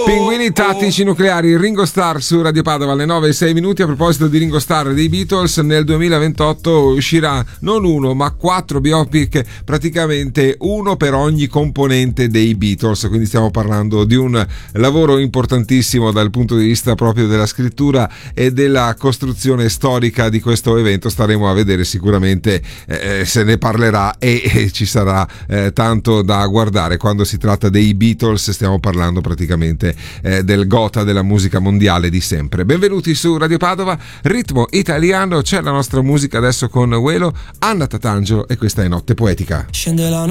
Pinguini tattici nucleari, Ringo Starr su Radio Padova alle 9:06. A proposito di Ringo Starr e dei Beatles, nel 2028 uscirà non uno ma 4 biopic, praticamente uno per ogni componente dei Beatles, quindi stiamo parlando di un lavoro importantissimo dal punto di vista proprio della scrittura e della costruzione storica di questo evento. Staremo a vedere, sicuramente se ne parlerà e ci sarà tanto da guardare. Quando si tratta dei Beatles stiamo parlando praticamente del gotha della musica mondiale di sempre. Benvenuti su Radio Padova, ritmo italiano, c'è la nostra musica adesso con Welo, Anna Tatangelo, e questa è Notte Poetica. Scende la